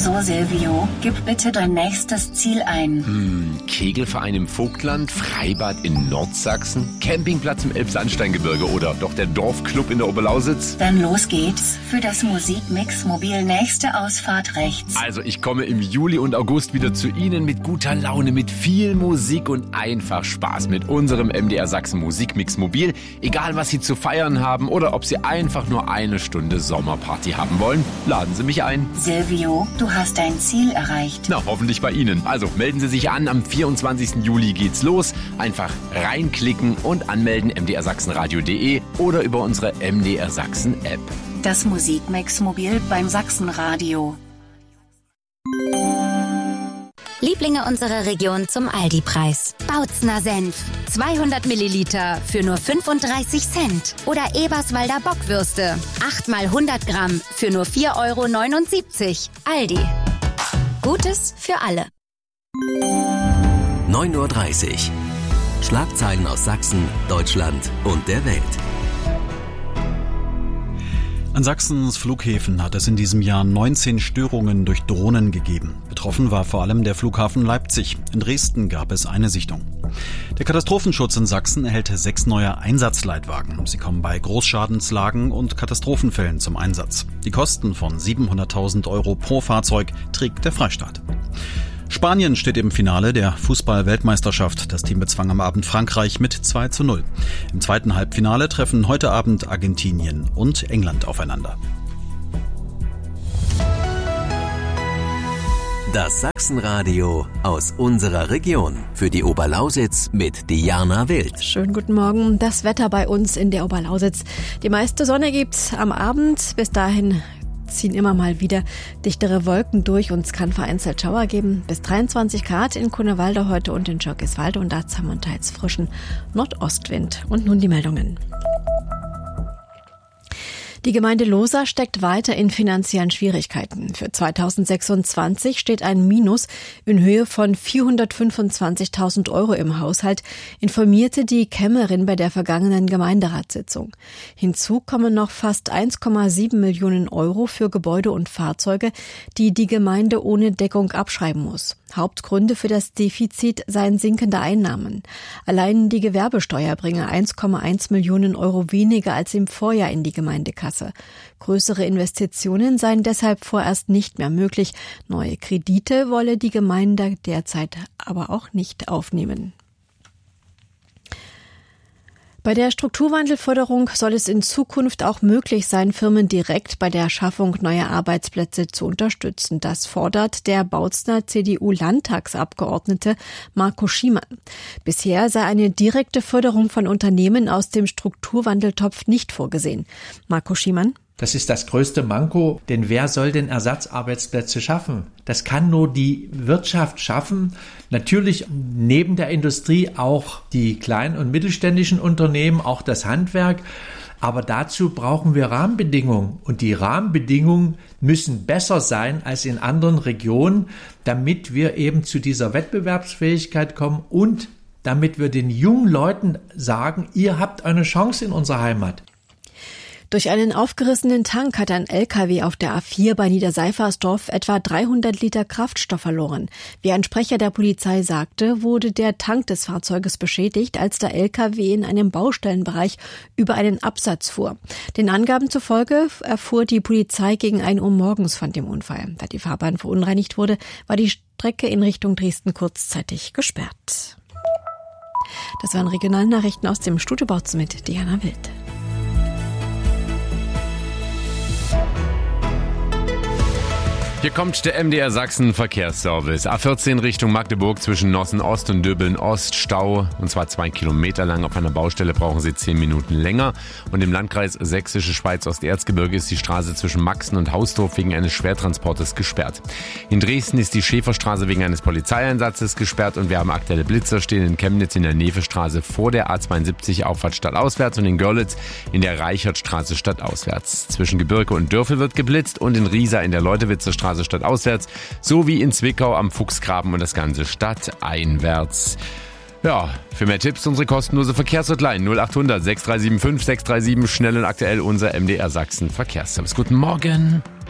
So, Silvio, gib bitte dein nächstes Ziel ein. Kegelverein im Vogtland, Freibad in Nordsachsen, Campingplatz im Elbsandsteingebirge oder doch der Dorfclub in der Oberlausitz? Dann los geht's für das Musikmix Mobil nächste Ausfahrt rechts. Also ich komme im Juli und August wieder zu Ihnen mit guter Laune, mit viel Musik und einfach Spaß mit unserem MDR Sachsen Musikmix Mobil. Egal was Sie zu feiern haben oder ob Sie einfach nur eine Stunde Sommerparty haben wollen, laden Sie mich ein. Silvio, du hast dein Ziel erreicht. Na, hoffentlich bei Ihnen. Also melden Sie sich an, am 24. Juli geht's los. Einfach reinklicken und anmelden mdrsachsenradio.de oder über unsere MDR Sachsen App. Das Musikmix Mobil beim Sachsenradio. Lieblinge unserer Region zum Aldi-Preis. Bautzner Senf. 200 Milliliter für nur 35 Cent. Oder Eberswalder Bockwürste. 8 mal 100 Gramm für nur 4,79 €. Aldi. Gutes für alle. 9:30 Uhr. Schlagzeilen aus Sachsen, Deutschland und der Welt. An Sachsens Flughäfen hat es in diesem Jahr 19 Störungen durch Drohnen gegeben. Betroffen war vor allem der Flughafen Leipzig. In Dresden gab es eine Sichtung. Der Katastrophenschutz in Sachsen erhält 6 neue Einsatzleitwagen. Sie kommen bei Großschadenslagen und Katastrophenfällen zum Einsatz. Die Kosten von 700.000 € pro Fahrzeug trägt der Freistaat. Spanien steht im Finale der Fußball-Weltmeisterschaft. Das Team bezwang am Abend Frankreich mit 2:0. Im zweiten Halbfinale treffen heute Abend Argentinien und England aufeinander. Das Sachsenradio aus unserer Region. Für die Oberlausitz mit Diana Wild. Schönen guten Morgen. Das Wetter bei uns in der Oberlausitz. Die meiste Sonne gibt's am Abend. Bis dahin ziehen immer mal wieder dichtere Wolken durch und es kann vereinzelt Schauer geben. Bis 23 Grad in Cunewalde heute und in Schöckiswalde und da haben wir teils frischen Nordostwind. Und nun die Meldungen. Die Gemeinde Lohsa steckt weiter in finanziellen Schwierigkeiten. Für 2026 steht ein Minus in Höhe von 425.000 € im Haushalt, informierte die Kämmerin bei der vergangenen Gemeinderatssitzung. Hinzu kommen noch fast 1,7 Millionen € für Gebäude und Fahrzeuge, die die Gemeinde ohne Deckung abschreiben muss. Hauptgründe für das Defizit seien sinkende Einnahmen. Allein die Gewerbesteuer bringe 1,1 Millionen € weniger als im Vorjahr in die Gemeindekasse. Größere Investitionen seien deshalb vorerst nicht mehr möglich. Neue Kredite wolle die Gemeinde derzeit aber auch nicht aufnehmen. Bei der Strukturwandelförderung soll es in Zukunft auch möglich sein, Firmen direkt bei der Schaffung neuer Arbeitsplätze zu unterstützen. Das fordert der Bautzner CDU-Landtagsabgeordnete Marco Schiemann. Bisher sei eine direkte Förderung von Unternehmen aus dem Strukturwandeltopf nicht vorgesehen. Marco Schiemann. Das ist das größte Manko, denn wer soll denn Ersatzarbeitsplätze schaffen? Das kann nur die Wirtschaft schaffen. Natürlich neben der Industrie auch die kleinen und mittelständischen Unternehmen, auch das Handwerk. Aber dazu brauchen wir Rahmenbedingungen. Und die Rahmenbedingungen müssen besser sein als in anderen Regionen, damit wir eben zu dieser Wettbewerbsfähigkeit kommen und damit wir den jungen Leuten sagen, ihr habt eine Chance in unserer Heimat. Durch einen aufgerissenen Tank hat ein LKW auf der A4 bei Niederseifersdorf etwa 300 Liter Kraftstoff verloren. Wie ein Sprecher der Polizei sagte, wurde der Tank des Fahrzeuges beschädigt, als der LKW in einem Baustellenbereich über einen Absatz fuhr. Den Angaben zufolge erfuhr die Polizei gegen 1 Uhr morgens von dem Unfall. Da die Fahrbahn verunreinigt wurde, war die Strecke in Richtung Dresden kurzzeitig gesperrt. Das waren Regionalnachrichten aus dem Studio Bautzen mit Diana Wild. Hier kommt der MDR Sachsen Verkehrsservice. A14 Richtung Magdeburg zwischen Nossen Ost und Döbeln Ost. Stau, und zwar 2 Kilometer lang. Auf einer Baustelle brauchen Sie 10 Minuten länger. Und im Landkreis Sächsische Schweiz Osterzgebirge ist die Straße zwischen Maxen und Hausdorf wegen eines Schwertransportes gesperrt. In Dresden ist die Schäferstraße wegen eines Polizeieinsatzes gesperrt. Und wir haben aktuelle Blitzer stehen in Chemnitz in der Nevestraße vor der A72 Auffahrt stadtauswärts und in Görlitz in der Reichertstraße stadtauswärts. Zwischen Gebirge und Dörfel wird geblitzt und in Riesa in der Leutewitzer Straße stadtauswärts, sowie in Zwickau am Fuchsgraben und das Ganze stadteinwärts. Ja, für mehr Tipps unsere kostenlose Verkehrshotline 0800 6375 637, schnell und aktuell unser MDR Sachsen Verkehrsservice. Guten Morgen.